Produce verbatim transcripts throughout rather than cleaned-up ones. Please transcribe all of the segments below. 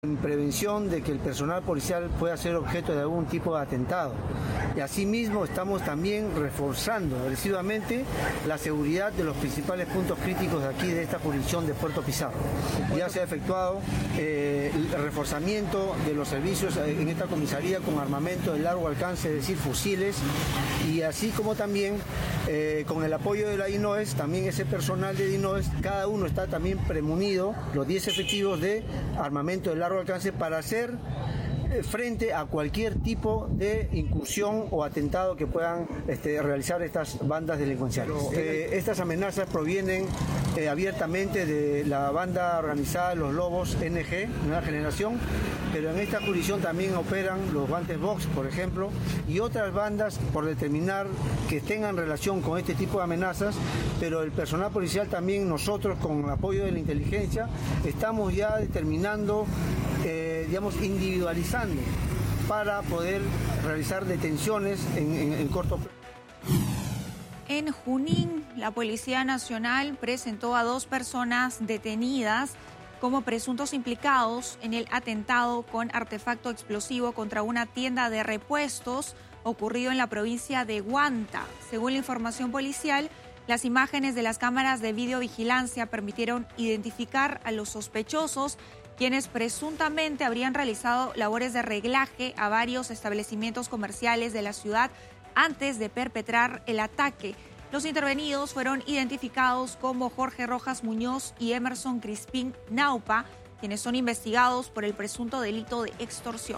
En prevención de que el personal policial pueda ser objeto de algún tipo de atentado. Y asimismo estamos también reforzando agresivamente la seguridad de los principales puntos críticos de aquí, de esta jurisdicción de Puerto Pizarro. Ya se ha efectuado eh, el reforzamiento de los servicios en esta comisaría con armamento de largo alcance, es decir, fusiles, y así como también eh, con el apoyo de la DINOES, también ese personal de DINOES, cada uno está también premunido, los diez efectivos de armamento de largo alcance para hacer frente a cualquier tipo de incursión o atentado que puedan este, realizar estas bandas delincuenciales. Eh, estas amenazas provienen eh, abiertamente de la banda organizada Los Lobos N G, Nueva Generación, pero en esta jurisdicción también operan los Guantes Box, por ejemplo, y otras bandas por determinar que tengan relación con este tipo de amenazas, pero el personal policial también, nosotros con apoyo de la inteligencia, estamos ya determinando, eh, digamos, individualizando para poder realizar detenciones en, en, en corto plazo. En Junín, la Policía Nacional presentó a dos personas detenidas como presuntos implicados en el atentado con artefacto explosivo contra una tienda de repuestos ocurrido en la provincia de Huanta. Según la información policial, las imágenes de las cámaras de videovigilancia permitieron identificar a los sospechosos, quienes presuntamente habrían realizado labores de reglaje a varios establecimientos comerciales de la ciudad antes de perpetrar el ataque. Los intervenidos fueron identificados como Jorge Rojas Muñoz y Emerson Crispín Naupa, quienes son investigados por el presunto delito de extorsión.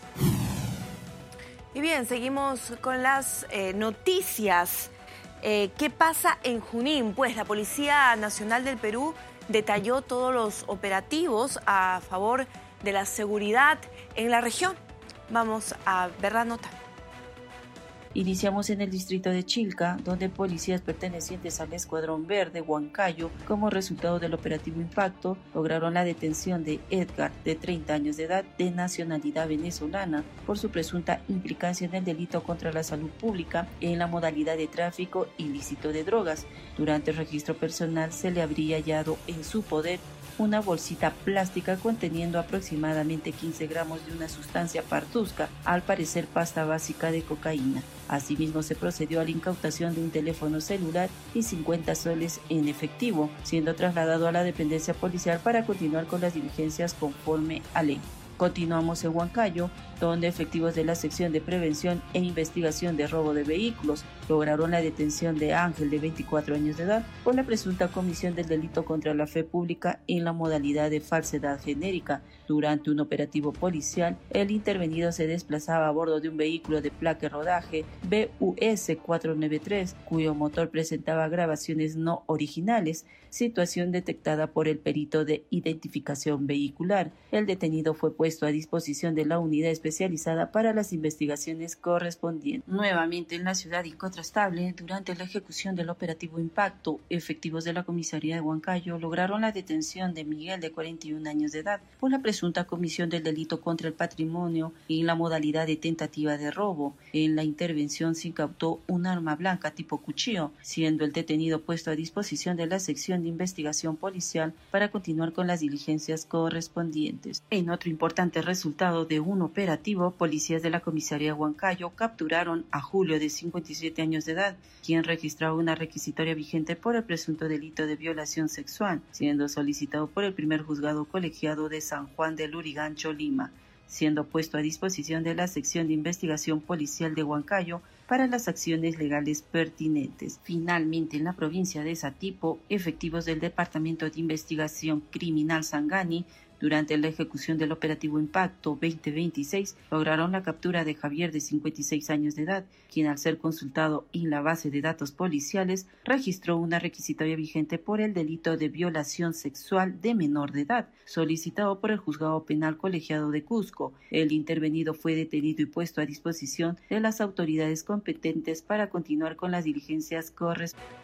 Y bien, seguimos con las eh, noticias. Eh, ¿Qué pasa en Junín? Pues la Policía Nacional del Perú detalló todos los operativos a favor de la seguridad en la región. Vamos a ver la nota. Iniciamos en el distrito de Chilca, donde policías pertenecientes al Escuadrón Verde Huancayo, como resultado del operativo Impacto, lograron la detención de Edgar, de treinta años de edad, de nacionalidad venezolana, por su presunta implicancia en el delito contra la salud pública en la modalidad de tráfico ilícito de drogas. Durante el registro personal se le habría hallado en su poder una bolsita plástica conteniendo aproximadamente quince gramos de una sustancia partusca, al parecer pasta básica de cocaína. Asimismo, se procedió a la incautación de un teléfono celular y cincuenta soles en efectivo, siendo trasladado a la dependencia policial para continuar con las diligencias conforme a ley. Continuamos en Huancayo, donde efectivos de la sección de prevención e investigación de robo de vehículos lograron la detención de Ángel, de veinticuatro años de edad, por la presunta comisión del delito contra la fe pública en la modalidad de falsedad genérica. Durante un operativo policial, el intervenido se desplazaba a bordo de un vehículo de placa y rodaje B U S cuatrocientos noventa y tres, cuyo motor presentaba grabaciones no originales, situación detectada por el perito de identificación vehicular. El detenido fue puesto a disposición de la unidad especializada para las investigaciones correspondientes. Nuevamente en la ciudad incontrastable, durante la ejecución del operativo Impacto, efectivos de la comisaría de Huancayo lograron la detención de Miguel, de cuarenta y un años de edad, por la presunta comisión del delito contra el patrimonio en la modalidad de tentativa de robo. En la intervención se incautó un arma blanca tipo cuchillo, siendo el detenido puesto a disposición de la sección de investigación policial para continuar con las diligencias correspondientes. En otro importante resultado de un operativo, policías de la comisaría de Huancayo capturaron a Julio, de cincuenta y siete años de edad, quien registraba una requisitoria vigente por el presunto delito de violación sexual, siendo solicitado por el primer juzgado colegiado de San Juan del Lurigancho, Lima, siendo puesto a disposición de la sección de investigación policial de Huancayo para las acciones legales pertinentes. Finalmente, en la provincia de Satipo, efectivos del Departamento de Investigación Criminal Sangani, durante la ejecución del operativo Impacto veinte veintiséis, lograron la captura de Javier, de cincuenta y seis años de edad, quien, al ser consultado en la base de datos policiales, registró una requisitoria vigente por el delito de violación sexual de menor de edad, solicitado por el Juzgado Penal Colegiado de Cusco. El intervenido fue detenido y puesto a disposición de las autoridades competentes para continuar con las diligencias correspondientes.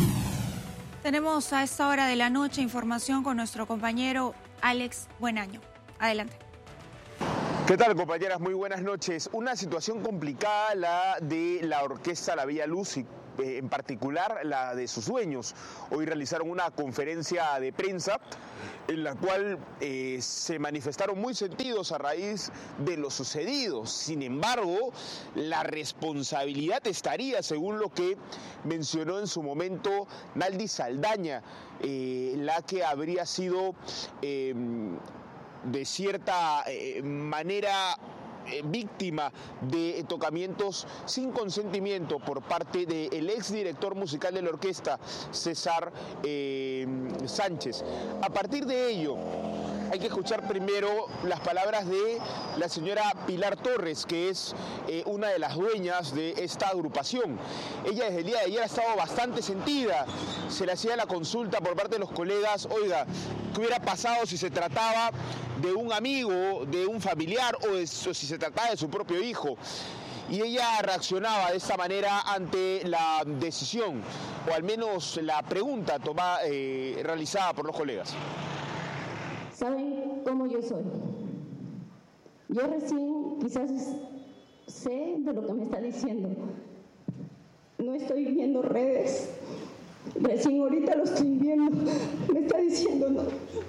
Tenemos a esta hora de la noche información con nuestro compañero Alex Buenaño. Adelante. ¿Qué tal, compañeras? Muy buenas noches. Una situación complicada la de la orquesta La Bella Luz y eh, en particular la de sus dueños. Hoy realizaron una conferencia de prensa en la cual eh, se manifestaron muy sentidos a raíz de lo sucedido. Sin embargo, la responsabilidad estaría, según lo que mencionó en su momento Naldi Saldaña, eh, la que habría sido eh, de cierta eh, manera Eh, víctima de tocamientos sin consentimiento por parte del exdirector musical de la orquesta, César eh, Sánchez. A partir de ello, hay que escuchar primero las palabras de la señora Pilar Torres, que es eh, una de las dueñas de esta agrupación. Ella desde el día de ayer ha estado bastante sentida. Se le hacía la consulta por parte de los colegas, oiga, ¿qué hubiera pasado si se trataba de un amigo, de un familiar o, de, o si se trataba de su propio hijo? Y ella reaccionaba de esta manera ante la decisión, o al menos la pregunta tomada, eh, realizada por los colegas. ¿Saben cómo yo soy? Yo recién quizás sé de lo que me está diciendo. No estoy viendo redes. Recién ahorita lo estoy viendo. Me está diciendo no.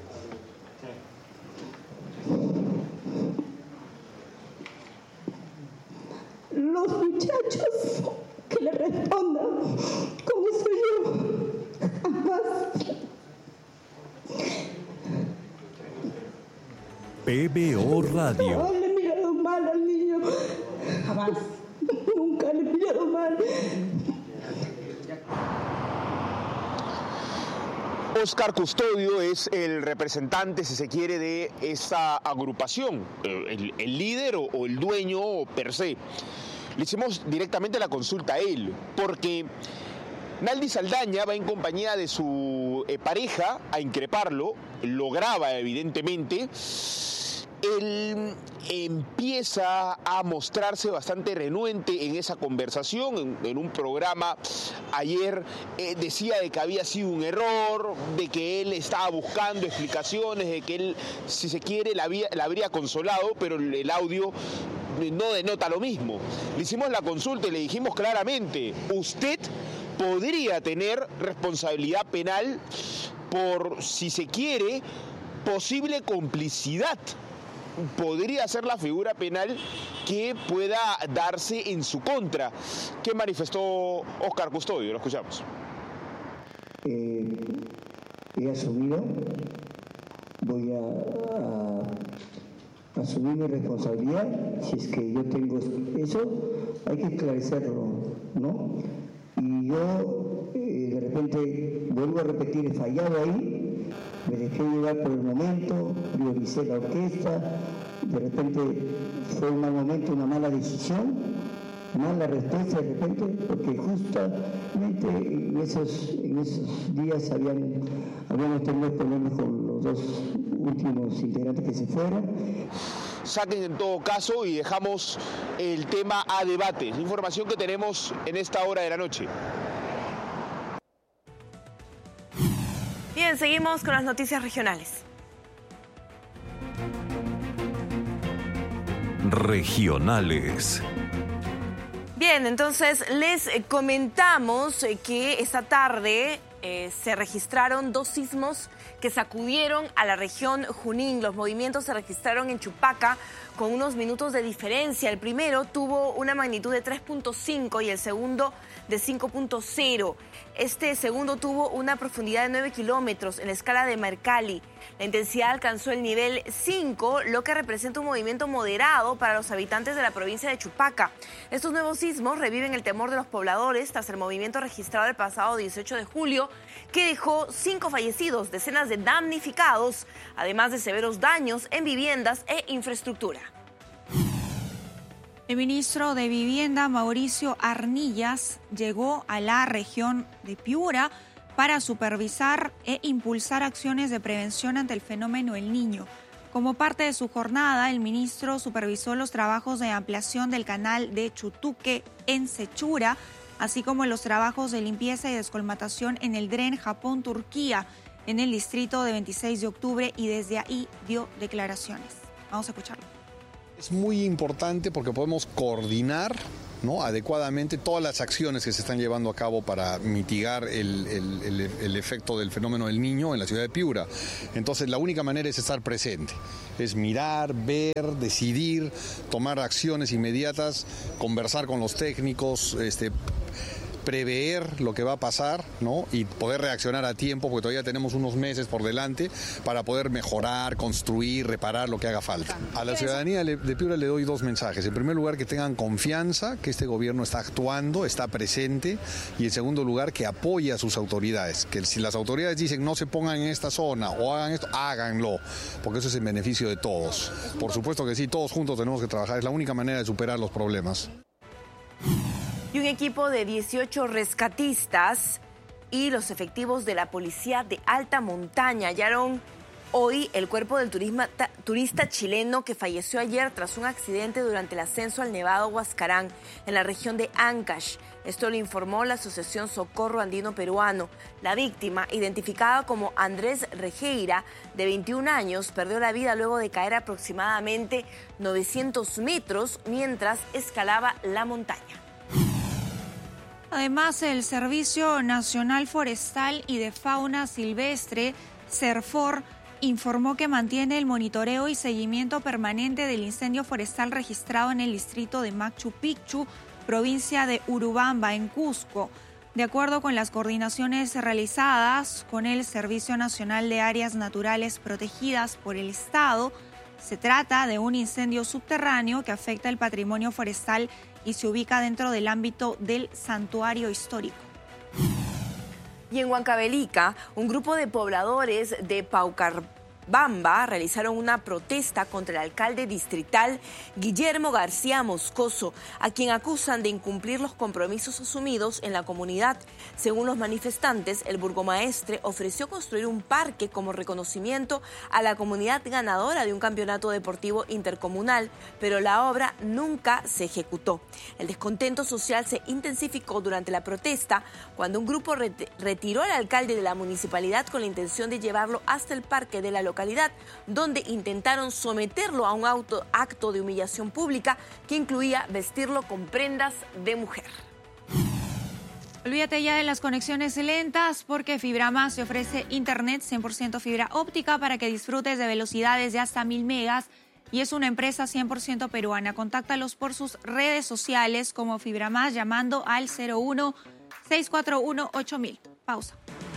Los muchachos que le respondan cómo soy yo. Jamás. P B O Radio. No le he mirado mal al niño. Jamás. Nunca le he mirado mal. Oscar Custodio es el representante, si se quiere, de esta agrupación, el, el líder o, o el dueño per se. Le hicimos directamente la consulta a él, porque Naldi Saldaña va en compañía de su eh, pareja a increparlo, lo graba evidentemente. Él empieza a mostrarse bastante renuente en esa conversación, en, en un programa ayer eh, decía de que había sido un error, de que él estaba buscando explicaciones, de que él, si se quiere, la, había, la habría consolado, pero el, el audio no denota lo mismo. Le hicimos la consulta y le dijimos claramente, usted podría tener responsabilidad penal por, si se quiere, posible complicidad. Podría ser la figura penal que pueda darse en su contra. ¿Qué manifestó Oscar Custodio? Lo escuchamos. Eh, he asumido, voy a, a asumir mi responsabilidad. Si es que yo tengo eso, hay que esclarecerlo, ¿no? Y yo, eh, de repente, vuelvo a repetir, he fallado ahí. Me dejé llevar por el momento, prioricé la orquesta, de repente fue un mal momento, una mala decisión, mala respuesta de repente, porque justamente en esos, en esos días habían, habíamos tenido problemas con los dos últimos integrantes que se fueron. Saquen en todo caso y dejamos el tema a debate. Información que tenemos en esta hora de la noche. Bien, seguimos con las noticias regionales. Regionales. Bien, entonces les comentamos que esta tarde eh, se registraron dos sismos que sacudieron a la región Junín. Los movimientos se registraron en Chupaca con unos minutos de diferencia. El primero tuvo una magnitud de tres punto cinco y el segundo de cinco punto cero. Este segundo tuvo una profundidad de nueve kilómetros en la escala de Mercalli. La intensidad alcanzó el nivel cinco, lo que representa un movimiento moderado para los habitantes de la provincia de Chupaca. Estos nuevos sismos reviven el temor de los pobladores tras el movimiento registrado el pasado dieciocho de julio, que dejó cinco fallecidos, decenas de damnificados, además de severos daños en viviendas e infraestructura. El ministro de Vivienda, Mauricio Arnillas, llegó a la región de Piura para supervisar e impulsar acciones de prevención ante el fenómeno El Niño. Como parte de su jornada, el ministro supervisó los trabajos de ampliación del canal de Chutuque en Sechura, así como los trabajos de limpieza y descolmatación en el Dren Japón-Turquía, en el distrito de veintiséis de octubre, y desde ahí dio declaraciones. Vamos a escucharlo. Es muy importante porque podemos coordinar, ¿no?, adecuadamente todas las acciones que se están llevando a cabo para mitigar el, el, el, el efecto del fenómeno del Niño en la ciudad de Piura. Entonces la única manera es estar presente, es mirar, ver, decidir, tomar acciones inmediatas, conversar con los técnicos, este, prever lo que va a pasar, ¿no?, y poder reaccionar a tiempo, porque todavía tenemos unos meses por delante para poder mejorar, construir, reparar lo que haga falta. A la ciudadanía de Piura le doy dos mensajes. En primer lugar, que tengan confianza, que este gobierno está actuando, está presente, y en segundo lugar, que apoye a sus autoridades, que si las autoridades dicen no se pongan en esta zona o hagan esto, háganlo, porque eso es en beneficio de todos. Por supuesto que sí, todos juntos tenemos que trabajar, es la única manera de superar los problemas. Y un equipo de dieciocho rescatistas y los efectivos de la Policía de Alta Montaña hallaron hoy el cuerpo del turisma, ta, turista chileno que falleció ayer tras un accidente durante el ascenso al Nevado Huascarán en la región de Ancash. Esto lo informó la Asociación Socorro Andino Peruano. La víctima, identificada como Andrés Rejeira, de veintiún años, perdió la vida luego de caer aproximadamente novecientos metros mientras escalaba la montaña. Además, el Servicio Nacional Forestal y de Fauna Silvestre, SERFOR, informó que mantiene el monitoreo y seguimiento permanente del incendio forestal registrado en el distrito de Machu Picchu, provincia de Urubamba, en Cusco. De acuerdo con las coordinaciones realizadas con el Servicio Nacional de Áreas Naturales Protegidas por el Estado, se trata de un incendio subterráneo que afecta el patrimonio forestal y se ubica dentro del ámbito del santuario histórico. Y en Huancavelica, un grupo de pobladores de Paucarbamba realizaron una protesta contra el alcalde distrital Guillermo García Moscoso, a quien acusan de incumplir los compromisos asumidos en la comunidad. Según los manifestantes, el burgomaestre ofreció construir un parque como reconocimiento a la comunidad ganadora de un campeonato deportivo intercomunal, pero la obra nunca se ejecutó. El descontento social se intensificó durante la protesta cuando un grupo ret- retiró al alcalde de la municipalidad con la intención de llevarlo hasta el parque de la localidad, donde intentaron someterlo a un auto, acto de humillación pública que incluía vestirlo con prendas de mujer. Olvídate ya de las conexiones lentas porque FibraMás te ofrece internet cien por ciento fibra óptica para que disfrutes de velocidades de hasta mil megas y es una empresa cien por ciento peruana. Contáctalos por sus redes sociales como FibraMás llamando al cero uno, seis cuatro uno, ocho mil. Pausa.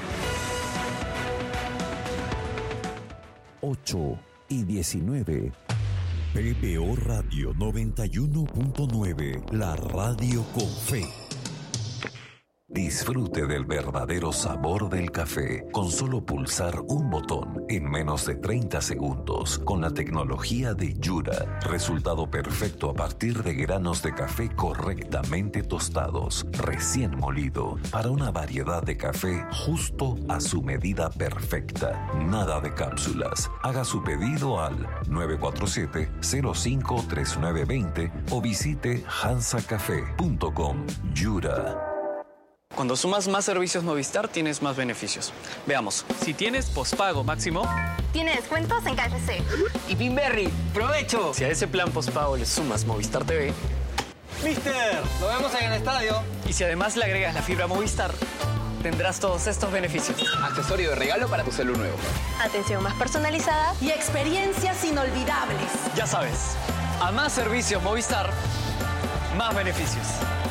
ocho y diecinueve. P B O Radio noventa y uno punto nueve, la radio con fe. Disfrute del verdadero sabor del café con solo pulsar un botón en menos de treinta segundos con la tecnología de Yura. Resultado perfecto a partir de granos de café correctamente tostados, recién molido, para una variedad de café justo a su medida perfecta. Nada de cápsulas. Haga su pedido al nueve cuatro siete, cero cinco, tres nueve dos cero o visite hansa café punto com. Yura. Cuando sumas más servicios Movistar, tienes más beneficios. Veamos, si tienes pospago máximo... Tiene descuentos en K F C. Y Pinberry, ¡provecho! Si a ese plan pospago le sumas Movistar T V... ¡Mister! ¡Lo vemos en el estadio! Y si además le agregas la fibra Movistar, tendrás todos estos beneficios. Accesorio de regalo para tu celular nuevo. Atención más personalizada y experiencias inolvidables. Ya sabes, a más servicios Movistar, más beneficios.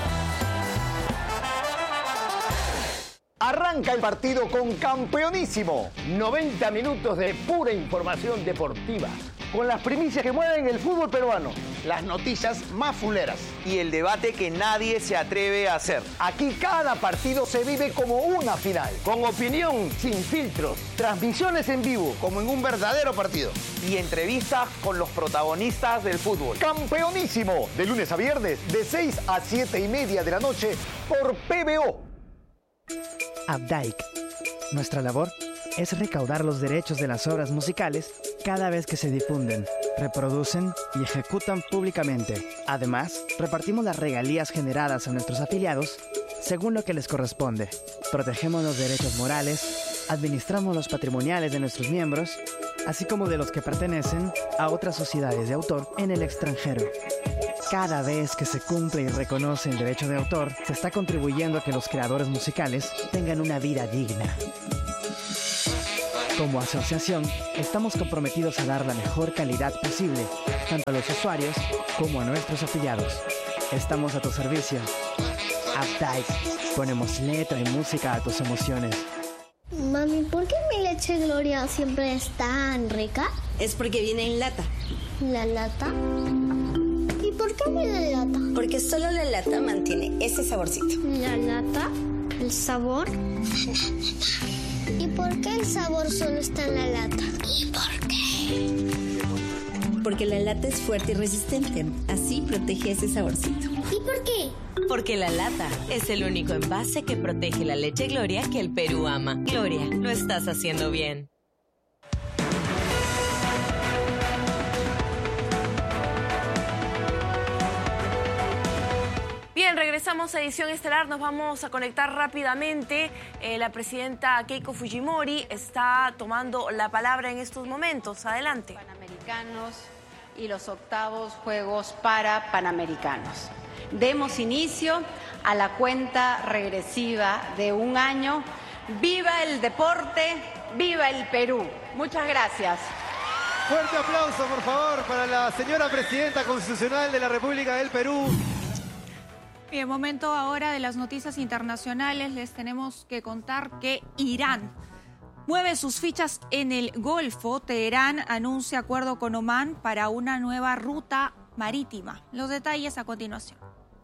Arranca el partido con Campeonísimo. noventa minutos de pura información deportiva. Con las primicias que mueven el fútbol peruano. Las noticias más fuleras. Y el debate que nadie se atreve a hacer. Aquí cada partido se vive como una final. Con opinión sin filtros. Transmisiones en vivo. Como en un verdadero partido. Y entrevistas con los protagonistas del fútbol. Campeonísimo. De lunes a viernes, de seis a siete y media de la noche por P B O. Abdaik. Nuestra labor es recaudar los derechos de las obras musicales cada vez que se difunden, reproducen y ejecutan públicamente. Además, repartimos las regalías generadas a nuestros afiliados según lo que les corresponde. Protegemos los derechos morales, administramos los patrimoniales de nuestros miembros, así como de los que pertenecen a otras sociedades de autor en el extranjero. Cada vez que se cumple y reconoce el derecho de autor, se está contribuyendo a que los creadores musicales tengan una vida digna. Como asociación, estamos comprometidos a dar la mejor calidad posible, tanto a los usuarios como a nuestros afiliados. Estamos a tu servicio. Updike. Ponemos letra y música a tus emociones. Mami, ¿por qué mi leche Gloria siempre es tan rica? Es porque viene en lata. ¿La lata? ¿Y por qué viene en lata? Porque solo la lata mantiene ese saborcito. ¿La lata? ¿El sabor? ¿Y por qué el sabor solo está en la lata? ¿Y por qué? Porque la lata es fuerte y resistente. Así protege ese saborcito. ¿Y por qué? Porque la lata es el único envase que protege la leche Gloria que el Perú ama. Gloria, lo estás haciendo bien. Bien, regresamos a Edición Estelar, nos vamos a conectar rápidamente. Eh, la presidenta Keiko Fujimori está tomando la palabra en estos momentos. Adelante. Panamericanos y los octavos Juegos para Panamericanos. Demos inicio a la cuenta regresiva de un año. ¡Viva el deporte! ¡Viva el Perú! Muchas gracias. Fuerte aplauso, por favor, para la señora presidenta constitucional de la República del Perú. Bien, momento ahora de las noticias internacionales. Les tenemos que contar que Irán mueve sus fichas en el Golfo. Teherán anuncia acuerdo con Omán para una nueva ruta marítima. Los detalles a continuación.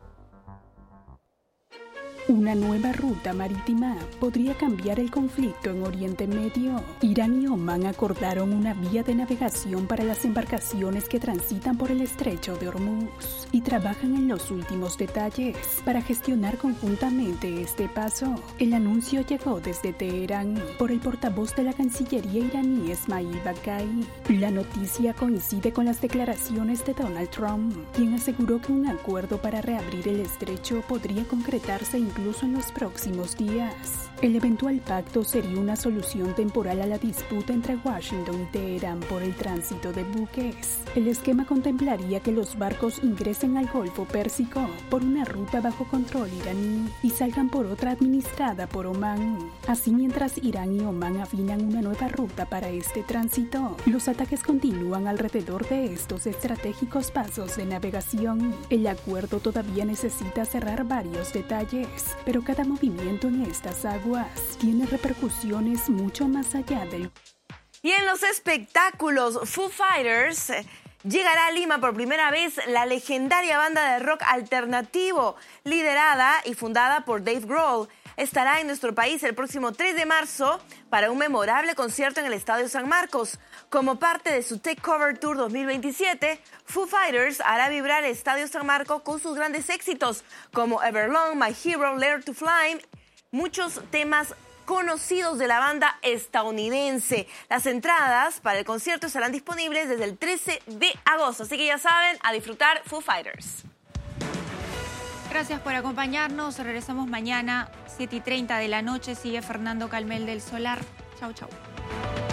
Una nueva ruta marítima podría cambiar el conflicto en Oriente Medio. Irán y Omán acordaron una vía de navegación para las embarcaciones que transitan por el estrecho de Hormuz y trabajan en los últimos detalles para gestionar conjuntamente este paso. El anuncio llegó desde Teherán por el portavoz de la Cancillería iraní, Esmail Baghai. La noticia coincide con las declaraciones de Donald Trump, quien aseguró que un acuerdo para reabrir el estrecho podría concretarse incluso en los próximos días. El eventual pacto sería una solución temporal a la disputa entre Washington y Teherán por el tránsito de buques. El esquema contemplaría que los barcos ingresen al Golfo Pérsico por una ruta bajo control iraní y salgan por otra administrada por Omán. Así, mientras Irán y Omán afinan una nueva ruta para este tránsito, los ataques continúan alrededor de estos estratégicos pasos de navegación. El acuerdo todavía necesita cerrar varios detalles, pero cada movimiento en estas aguas tiene repercusiones mucho más allá del... Y en los espectáculos, Foo Fighters llegará a Lima por primera vez, la legendaria banda de rock alternativo, liderada y fundada por Dave Grohl. Estará en nuestro país el próximo tres de marzo para un memorable concierto en el Estadio San Marcos. Como parte de su Takeover Tour dos mil veintisiete, Foo Fighters hará vibrar el Estadio San Marcos con sus grandes éxitos como Everlong, My Hero, Learn to Fly, muchos temas conocidos de la banda estadounidense. Las entradas para el concierto estarán disponibles desde el trece de agosto, así que ya saben, a disfrutar Foo Fighters. Gracias por acompañarnos. Regresamos mañana, siete y treinta de la noche. Sigue Fernando Calmel del Solar. Chau, chau.